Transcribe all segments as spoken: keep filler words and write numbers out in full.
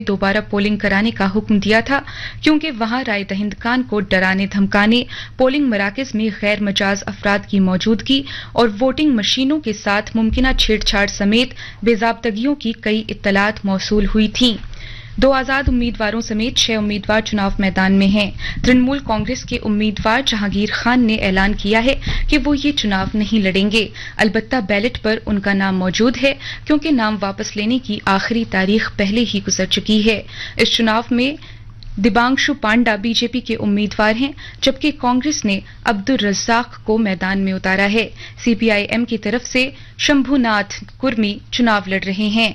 दोबारा पोलिंग कराने का हुक्म दिया था, क्योंकि वहां राय दहिंदकान को डराने धमकाने, पोलिंग मराकज में गैर मजाज अफराद की मौजूदगी और वोटिंग मशीनों के साथ मुमकिना छेड़छाड़ समेत बेजाब्तगियों की कई इत्तलात मौसूल हुई थीं। दो आजाद उम्मीदवारों समेत छह उम्मीदवार चुनाव मैदान में हैं। तृणमूल कांग्रेस के उम्मीदवार जहांगीर खान ने ऐलान किया है कि वो ये चुनाव नहीं लड़ेंगे। अलबत्ता बैलेट पर उनका नाम मौजूद है, क्योंकि नाम वापस लेने की आखिरी तारीख पहले ही गुजर चुकी है। इस चुनाव में दिबांशु पांडा बीजेपी के उम्मीदवार हैं, जबकि कांग्रेस ने अब्दुल रज्जाक को मैदान में उतारा है। सीपीआईएम की तरफ से शंभुनाथ कुर्मी चुनाव लड़ रहे हैं।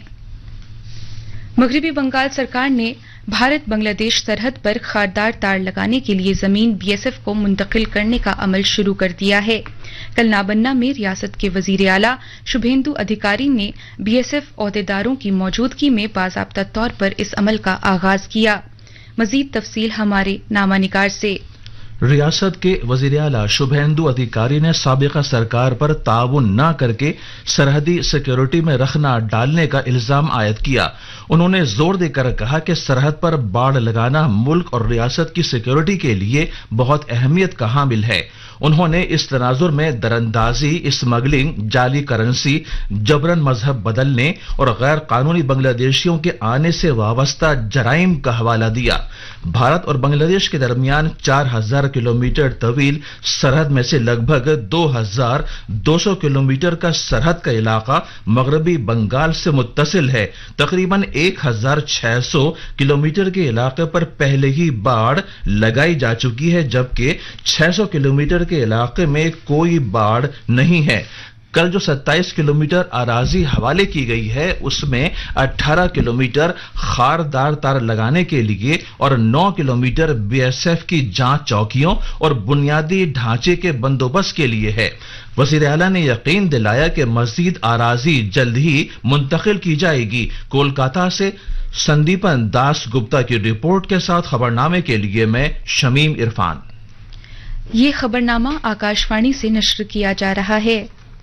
मगरबी बंगाल सरकार ने भारत बांग्लादेश सरहद पर खारदार तार लगाने के लिए जमीन बीएसएफ को मुंतकिल करने का अमल शुरू कर दिया है। कल नाबन्ना में रियासत के वजीर आला शुभेंदु अधिकारी ने बीएसएफ ओहदेदारों की मौजूदगी में बाज़ाब्ता तौर पर इस अमल का आगाज किया। मजीद तफसील हमारे नामानिगार से। रियासत के वजीर आला शुभेंदु अधिकारी ने साबिका सरकार पर ताउन न करके सरहदी सिक्योरिटी में रखना डालने का इल्जाम आयद किया। उन्होंने जोर देकर कहा कि सरहद पर बाड़ लगाना मुल्क और रियासत की सिक्योरिटी के लिए बहुत अहमियत का हामिल है। उन्होंने इस तनाजुर में दरअंदाजी, स्मगलिंग, जाली करेंसी, जबरन मजहब बदलने और गैर कानूनी बांग्लादेशियों के आने से वाबस्ता जराइम का हवाला दिया। भारत और बांग्लादेश के दरमियान चार हजार किलोमीटर तवील सरहद में से लगभग दो हजार दो सौ किलोमीटर का सरहद का इलाका मगरबी बंगाल से मुत्तसिल है। तकरीबन एक हजार छह सौ किलोमीटर के इलाके पर पहले ही बाढ़ लगाई जा चुकी है, जबकि छह सौ किलोमीटर के इलाके में कोई बाढ़ नहीं है। कल जो सत्ताईस किलोमीटर अराजी हवाले की गई है, उसमें अठारह किलोमीटर खारदार तार लगाने के लिए और नौ किलोमीटर बीएसएफ की जांच चौकियों और बुनियादी ढांचे के बंदोबस्त के लिए है। वजीर आला ने यकीन दिलाया कि मजीद अराजी जल्द ही मुंतकिल की जाएगी। कोलकाता से संदीपन दास गुप्ता की रिपोर्ट के साथ खबरनामे के लिए मैं शमीम इरफान। ये खबरनामा आकाशवाणी से नश्र किया जा रहा है।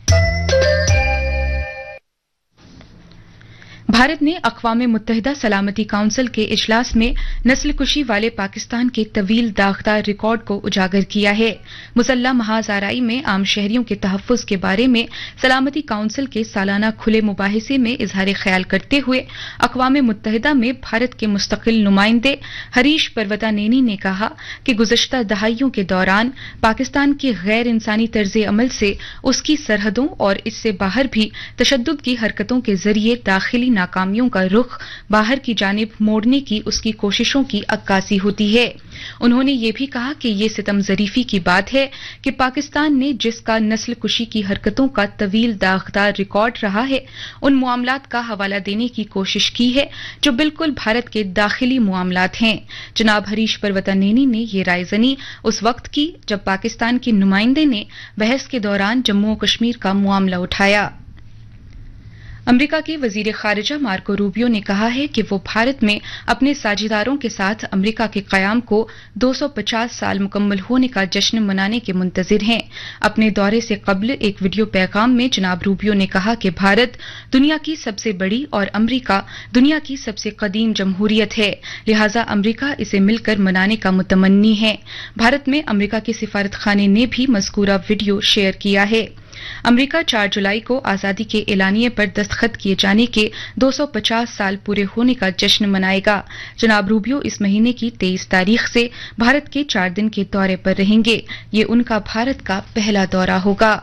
भारत ने अक़वाम मुत्तहिदा सलामती काउंसिल के इजलास में नस्लकुशी वाले पाकिस्तान के तवील दागदार रिकॉर्ड को उजागर किया है। मुसल्लह महाज आराई में आम शहरियों के तहफ़्फ़ुज़ के बारे में सलामती काउंसिल के सालाना खुले मुबाहिसे में इजहार ख्याल करते हुए अक़वाम मुत्तहिदा में भारत के मुस्तकिल नुमाइंदे हरीश पर्वतानेनी ने कहा कि गुज़श्ता दहाइयों के दौरान पाकिस्तान की गैर इंसानी तर्ज अमल से उसकी सरहदों और इससे बाहर भी तशद्दुद की हरकतों के जरिए दाखिली नाकामियों का रुख बाहर की जानिब मोड़ने की उसकी कोशिशों की अक्कासी होती है। उन्होंने ये भी कहा कि ये सितम ज़रीफी की बात है कि पाकिस्तान ने जिसका नस्ल कुशी की हरकतों का तवील दागदार रिकॉर्ड रहा है, उन मामलात का हवाला देने की कोशिश की है जो बिल्कुल भारत के दाखिली मामलात हैं। जनाब हरीश पर्वतानेनी ने ये रायजनी उस वक्त की जब पाकिस्तान के नुमाइंदे ने बहस के दौरान जम्मू कश्मीर का मामला उठाया। अमेरिका के वजीर खारिजा मार्को रूबियो ने कहा है कि वो भारत में अपने साझेदारों के साथ अमेरिका के कयाम को दो सौ पचास साल मुकम्मल होने का जश्न मनाने के मुंतजिर हैं। अपने दौरे से कबल एक वीडियो पैगाम में जनाब रूबियो ने कहा कि भारत दुनिया की सबसे बड़ी और अमेरिका दुनिया की सबसे कदीम जमहूरियत है, लिहाजा अमेरिका इसे मिलकर मनाने का मुतमन्नी है। भारत में अमेरिका के सिफारत खाने ने भी मज़कूरा वीडियो शेयर किया है। अमेरिका चार जुलाई को आजादी के एलानिये पर दस्तखत किए जाने के दो सौ पचास साल पूरे होने का जश्न मनाएगा। जनाब रूबियो इस महीने की तेईस तारीख से भारत के चार दिन के दौरे पर रहेंगे। ये उनका भारत का पहला दौरा होगा।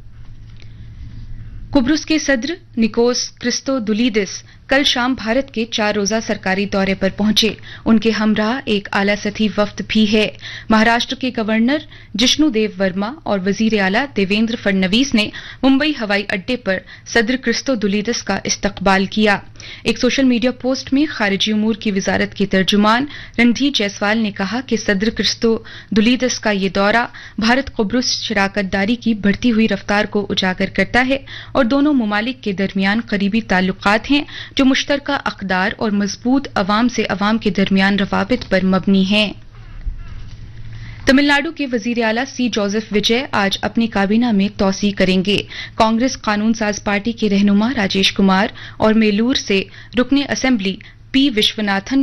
कुब्रुस के सदर निकोस क्रिस्तोदुलिदिस कल शाम भारत के चार रोजा सरकारी दौरे पर पहुंचे। उनके हमराह एक आला सतही वफ्द भी है। महाराष्ट्र के गवर्नर जिष्णुदेव वर्मा और वजीर आला देवेंद्र फडणवीस ने मुंबई हवाई अड्डे पर सदर क्रिस्तोदुलिदिस का इस्तकबाल किया। एक सोशल मीडिया पोस्ट में खारिजी उमूर की वजारत के तर्जुमान रणधीर जायसवाल ने कहा कि सदर क्रिस्तोदुलिदिस का ये दौरा भारत कुब्रुस शराकतदारी की बढ़ती हुई रफ्तार को उजागर करता है और दोनों ममालिक के दरमियान करीबी ताल्लुकात हैं जो मुश्तरका अक़दार और मजबूत अवाम से अवाम के दरमियान रवाबित पर मबनी हैं। तमिलनाडु के वजीर आला सी जोसेफ विजय आज अपनी काबीना में तौसी करेंगे। कांग्रेस कानून साज पार्टी के रहनुमा राजेश कुमार और मेलूर से रुकने असेंबली पी विश्वनाथन